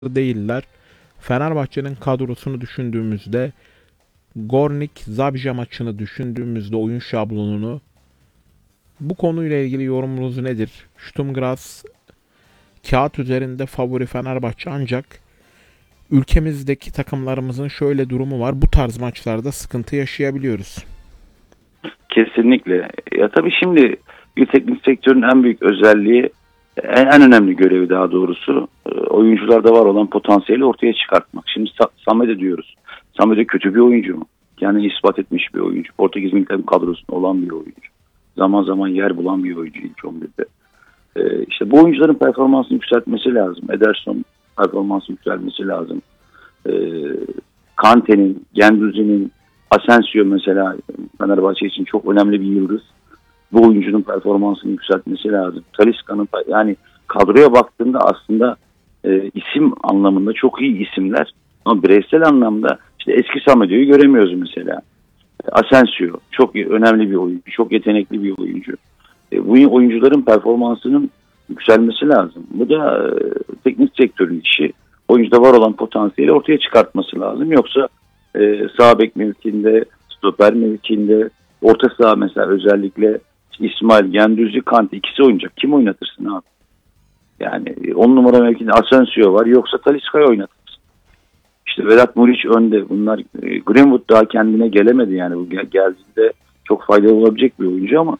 değiller. Fenerbahçe'nin kadrosunu düşündüğümüzde, Gornik Zabja maçını düşündüğümüzde oyun şablonunu, bu konuyla ilgili yorumunuz nedir? Sturm Graz kağıt üzerinde favori Fenerbahçe, ancak ülkemizdeki takımlarımızın şöyle durumu var. Bu tarz maçlarda sıkıntı yaşayabiliyoruz. Kesinlikle. Ya tabii şimdi bir teknik sektörün en büyük özelliği, en önemli görevi daha doğrusu oyuncularda var olan potansiyeli ortaya çıkartmak. Şimdi Saméd'e diyoruz. Saméd'e kötü bir oyuncu mu? Yani ispat etmiş bir oyuncu. Portekiz milli takım kadrosunda olan bir oyuncu. Zaman zaman yer bulan bir oyuncu ilk 11'de. İşte bu oyuncuların performansını yükseltmesi lazım. Ederson performansını yükseltmesi lazım. E, Kante'nin, Gendouzi'nin, Asensio mesela Fenerbahçe için çok önemli bir yıldız. Bu oyuncunun performansını yükseltmesi lazım. Talisca'nın, yani kadroya baktığında aslında isim anlamında çok iyi isimler. Ama bireysel anlamda işte eski Samédio'yu göremiyoruz mesela. Asensio çok önemli bir oyuncu, çok yetenekli bir oyuncu. Bu oyuncuların performansının yükselmesi lazım. Bu da teknik sektörün işi. Oyuncuda var olan potansiyeli ortaya çıkartması lazım. Yoksa sağ bek mevkiinde, stoper mevkiinde, orta saha mesela özellikle İsmail, Gendouzi, Kante ikisi oynayacak. Kim oynatırsın abi? Yani 10 numara mevkinde Asensio var, yoksa Talisca'yı oynatırsın. İşte Vedat Muriç önde. Bunlar Greenwood daha kendine gelemedi yani. Bu geldiğinde çok faydalı olabilecek bir oyuncu ama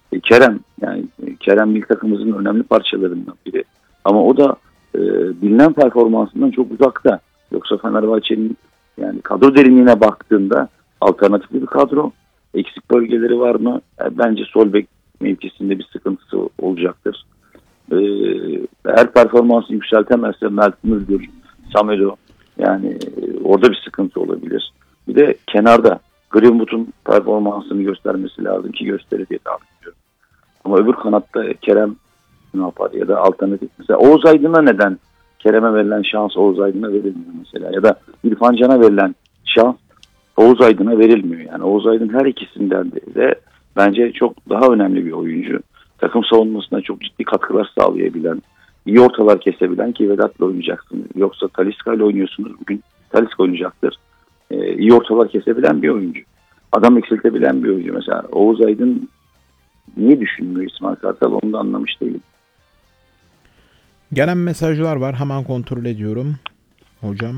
Kerem milli takımımızın önemli parçalarından biri. Ama o da bilinen performansından çok uzakta. Yoksa Fenerbahçe'nin yani kadro derinliğine baktığında alternatifli bir kadro. Eksik bölgeleri var mı? Bence sol bek mevkisinde bir sıkıntısı olacaktır. Eğer performansı yükseltemezse Mert Müldür, Samedo, yani orada bir sıkıntı olabilir. Bir de kenarda Greenwood'un performansını göstermesi lazım ki gösterir diye tahmin ediyorum. Ama öbür kanatta Kerem ne yapar, ya da alternatif mesela Oğuz Aydın'a neden Kerem'e verilen şans Oğuz Aydın'a verilmiyor mesela, ya da İrfan Can'a verilen şans Oğuz Aydın'a verilmiyor. Yani Oğuz Aydın her ikisinden de bence çok daha önemli bir oyuncu. Takım savunmasına çok ciddi katkılar sağlayabilen, iyi ortalar kesebilen, ki Vedat'la oynayacaksınız. Yoksa Talisca ile oynuyorsunuz. Bugün Talisca oynayacaktır. İyi ortalar kesebilen bir oyuncu. Adam eksiltebilen bir oyuncu. Mesela Oğuz Aydın niye düşünmüyor İsmail Kartal, onu da anlamış değilim. Gelen mesajlar var. Hemen kontrol ediyorum. Hocam.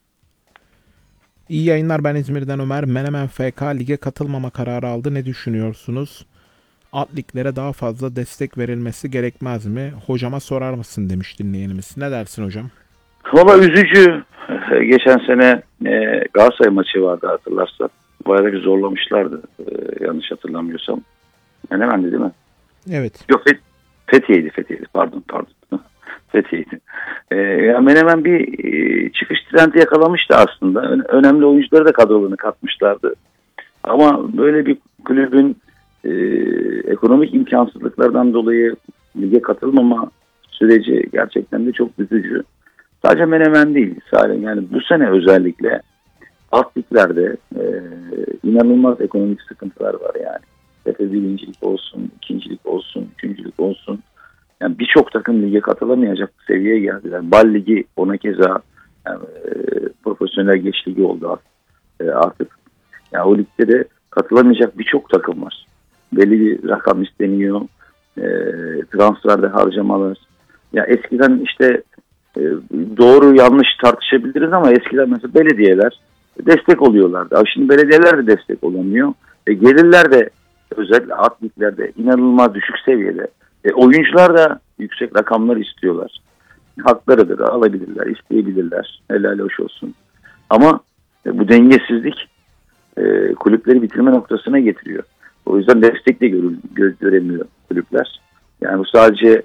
İyi yayınlar, ben İzmir'den Ömer. Menemen FK lige katılmama kararı aldı. Ne düşünüyorsunuz? Alt liglere daha fazla destek verilmesi gerekmez mi? Hocama sorar mısın demiş dinleyenimiz. Ne dersin hocam? Valla üzücü. Geçen sene Galatasaray maçı vardı, hatırlarsan. Bayağı bir zorlamışlardı, yanlış hatırlamıyorsam. Menemen'di değil mi? Evet. Yok, Fethiye'ydi. Pardon. Fethiye'ydi. Yani Menemen bir çıkış trendi yakalamıştı aslında. Önemli oyuncuları da kadrolarına katmışlardı. Ama böyle bir kulübün ekonomik imkansızlıklardan dolayı lige katılmama süreci gerçekten de çok üzücü. Sadece Menemen değil. Yani bu sene özellikle alt liglerde inanılmaz ekonomik sıkıntılar var yani. Tepe birincilik olsun, ikincilik olsun, üçüncülük olsun. Yani birçok takım lige katılamayacak seviyeye geldiler. Bal Ligi ona keza yani, profesyonel geç ligi oldu artık. Yani o ligde de katılamayacak birçok takım var. Belli bir rakam isteniyor. Transferde harcamalar. Ya eskiden işte doğru yanlış tartışabiliriz ama eskiden mesela belediyeler destek oluyorlardı. Şimdi belediyeler de destek olamıyor. Gelirler de özellikle alt liglerde inanılmaz düşük seviyede. Oyuncular da yüksek rakamlar istiyorlar. Haklarıdır, alabilirler, isteyebilirler. Helal hoş olsun. Ama bu dengesizlik kulüpleri bitirme noktasına getiriyor. O yüzden destek de göremiyor kulüpler. Yani bu sadece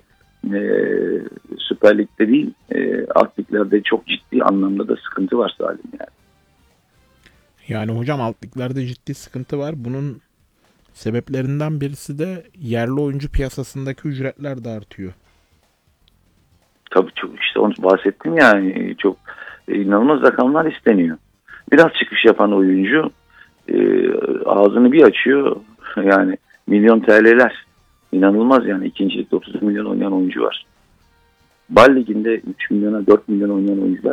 Süper Lig'de değil, alt liglerde çok ciddi anlamda da sıkıntı var Salim yani. Yani hocam, alt liglerde ciddi sıkıntı var. Bunun sebeplerinden birisi de yerli oyuncu piyasasındaki ücretler de artıyor. Tabii çok, işte onu bahsettim yani, çok inanılmaz rakamlar isteniyor. Biraz çıkış yapan oyuncu ağzını bir açıyor yani milyon TL'ler. İnanılmaz yani, ikincilikte 30 milyon oynayan oyuncu var. Bal Ligi'nde 3 milyona 4 milyon oynayan oyuncular